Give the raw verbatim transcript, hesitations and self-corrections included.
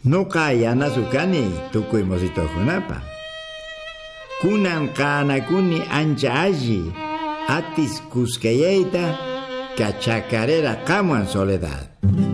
Nuqa yanasukani tukuy mositokunapa. Kunan qaanakuni ancha alli atis kuskayayta kachakarera qamuan Soledad.